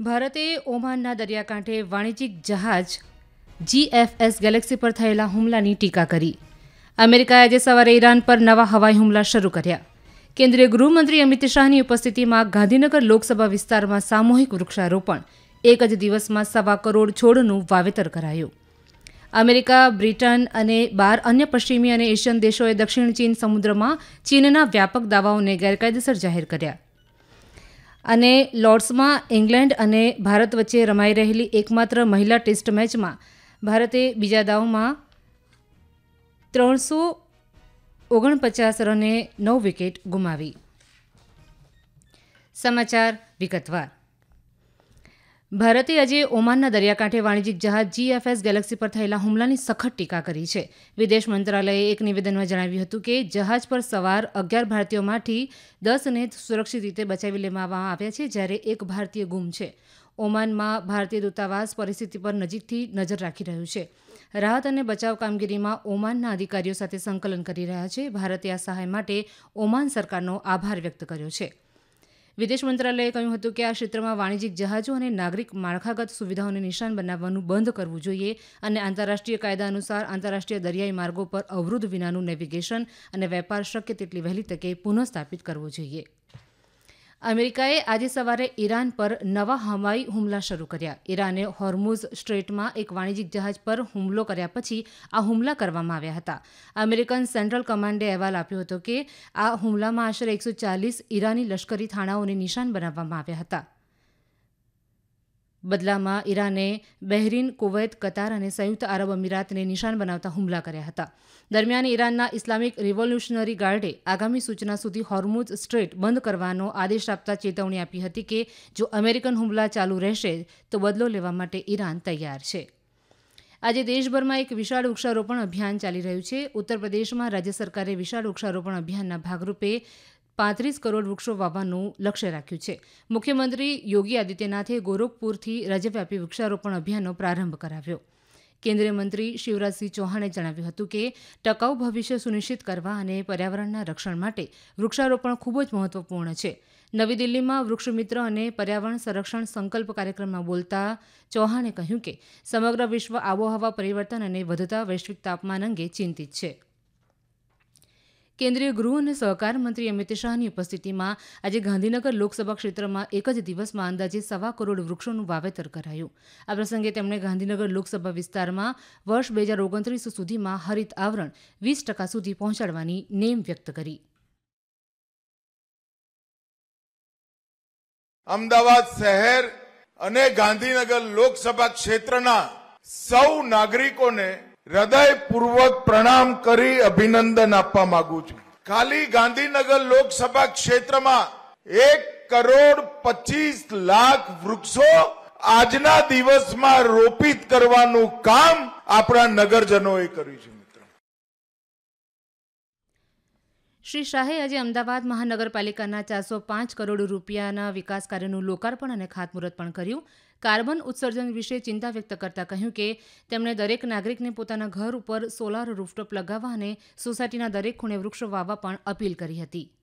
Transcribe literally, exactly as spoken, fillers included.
ભારતે ઓમાનના દરિયાકાંઠે વાણિજ્યિક જહાજ જીએફએસ ગેલેક્સી પર થયેલા હુમલાની ટીકા કરી. અમેરિકાએ આજે સવારે ઈરાન પર નવા હવાઈ હુમલા શરૂ કર્યા. કેન્દ્રીય ગૃહમંત્રી અમિત શાહની ઉપસ્થિતિમાં ગાંધીનગર લોકસભા વિસ્તારમાં સામૂહિક વૃક્ષારોપણ, એક જ દિવસમાં સવા કરોડ છોડનું વાવેતર કરાયું. અમેરિકા, બ્રિટન અને બાર અન્ય પશ્ચિમી અને એશિયન દેશોએ દક્ષિણ ચીન સમુદ્રમાં ચીનના વ્યાપક દાવાઓને ગેરકાયદેસર જાહેર કર્યા. અને લોર્ડ્સમાં ઇંગ્લેન્ડ અને ભારત વચ્ચે રમાઈ રહેલી એકમાત્ર મહિલા ટેસ્ટ મેચમાં ભારતે બીજા દાવમાં ત્રણસો ઓગણપચાસ રને નવ વિકેટ ગુમાવી. સમાચાર વિગતવાર. ભારતે આજે ઓમાનના દરિયાકાંઠે વાણિજ્યિક જહાજ જીએફએસ ગેલેક્સી પર થયેલા હુમલાની સખત ટીકા કરી છે. વિદેશ મંત્રાલયે એક નિવેદનમાં જણાવ્યું હતું કે જહાજ પર સવાર અગિયાર ભારતીયોમાંથી દસને સુરક્ષિત રીતે બચાવી લેવામાં આવ્યા છે, જ્યારે એક ભારતીય ગુમ છે. ઓમાનમાં ભારતીય દૂતાવાસ પરિસ્થિતિ પર નજીકથી નજર રાખી રહ્યું છે. રાહત અને બચાવ કામગીરીમાં ઓમાનના અધિકારીઓ સાથે સંકલન કરી રહ્યા છે. ભારતે આ સહાય માટે ઓમાન સરકારનો આભાર વ્યક્ત કર્યો છે. વિદેશ મંત્રાલયે કહ્યું હતું કે આ ક્ષેત્રમાં વાણિજ્યિક જહાજો અને નાગરિક માળખાગત સુવિધાઓને નિશાન બનાવવાનું બંધ કરવું જોઈએ અને આંતરરાષ્ટ્રીય કાયદા અનુસાર આંતરરાષ્ટ્રીય દરિયાઈ માર્ગો પર અવરોધ વિનાનું નેવિગેશન અને વેપાર શક્ય તેટલી વહેલી તકે પુનઃસ્થાપિત કરવો જોઈએ. અમેરિકાએ આજે સવારે ઈરાન પર નવા હવાઈ હુમલા શરૂ કર્યા. ઈરાને હોર્મુઝ સ્ટ્રેટમાં એક વાણિજ્યિક જહાજ પર હુમલો કર્યા પછી આ હુમલા કરવામાં આવ્યા હતા. અમેરિકન સેન્ટ્રલ કમાન્ડે અહેવાલ આપ્યો હતો કે આ હુમલામાં આશરે એકસો ચાલીસ ઈરાની લશ્કરી થાણાઓને નિશાન બનાવવામાં આવ્યા હતા. બદલામાં ઈરાને બહેરીન, કુવૈત, કતાર અને સંયુક્ત આરબ અમીરાતને નિશાન બનાવતા હુમલા કર્યા હતા. દરમિયાન ઈરાનના ઇસ્લામિક રિવોલ્યુશનરી ગાર્ડે આગામી સૂચના સુધી હોર્મુઝ સ્ટ્રેટ બંધ કરવાનો આદેશ આપતા ચેતવણી આપી હતી કે જો અમેરિકન હુમલા ચાલુ રહેશે તો બદલો લેવા માટે ઈરાન તૈયાર છે. આજે દેશભરમાં એક વિશાળ વૃક્ષારોપણ અભિયાન ચાલી રહ્યું છે. ઉત્તર પ્રદેશમાં રાજ્ય સરકારે વિશાળ વૃક્ષારોપણ અભિયાનના ભાગરૂપે પાંત્રીસ કરોડ વૃક્ષો વાવવાનું લક્ષ્ય રાખ્યું છે. મુખ્યમંત્રી યોગી આદિત્યનાથે ગોરખપુરથી રાજ્યવ્યાપી વૃક્ષારોપણ અભિયાનનો પ્રારંભ કરાવ્યો. કેન્દ્રીય મંત્રી શિવરાજસિંહ ચૌહાણે જણાવ્યું હતું કે ટકાઉ ભવિષ્ય સુનિશ્ચિત કરવા અને પર્યાવરણના રક્ષણ માટે વૃક્ષારોપણ ખૂબ જ મહત્વપૂર્ણ છે. નવી દિલ્હીમાં વૃક્ષમિત્ર અને પર્યાવરણ સંરક્ષણ સંકલ્પ કાર્યક્રમમાં બોલતા ચૌહાણે કહ્યું કે સમગ્ર વિશ્વ આબોહવા પરિવર્તન અને વધતા વૈશ્વિક તાપમાન અંગે ચિંતિત છે. કેન્દ્રીય ગૃહ અને સહકાર મંત્રી અમિત શાહની ઉપસ્થિતિમાં આજે ગાંધીનગર લોકસભા ક્ષેત્રમાં એક જ દિવસમાં અંદાજે સવા કરોડ વૃક્ષોનું વાવેતર કરાયું. આ પ્રસંગે તેમણે ગાંધીનગર લોકસભા વિસ્તારમાં વર્ષ બે હજાર ઓગણત્રીસ સુધીમાં હરિત આવરણ વીસ ટકા સુધી પહોંચાડવાની નેમ વ્યક્ત કરી. અમદાવાદ શહેર અને ગાંધીનગર લોકસભા ક્ષેત્રના સૌ નાગરિકોને હૃદયપૂર્વક પ્રણામ કરી અભિનંદન આપવા માંગુ છું. ખાલી ગાંધીનગર લોકસભા ક્ષેત્રમાં એક કરોડ પચીસ લાખ વૃક્ષો આજના દિવસમાં રોપિત કરવાનું કામ આપણા નગરજનોએ કર્યું છે. મિત્રો, શ્રી શાહે આજે અમદાવાદ મહાનગરપાલિકાના ચારસો પાંચ કરોડ રૂપિયાના વિકાસ કાર્યનું લોકાર્પણ અને ખાતમુહૂર્ત પણ કર્યું. કાર્બન ઉત્સર્જન વિશે ચિંતા વ્યક્ત કરતા કહ્યું કે તેમણે દરેક નાગરિકને પોતાના ઘર ઉપર સોલાર રૂફટોપ લગાવવા અને સોસાયટીના દરેક ખૂણે વૃક્ષો વાવવા પણ અપીલ કરી હતી.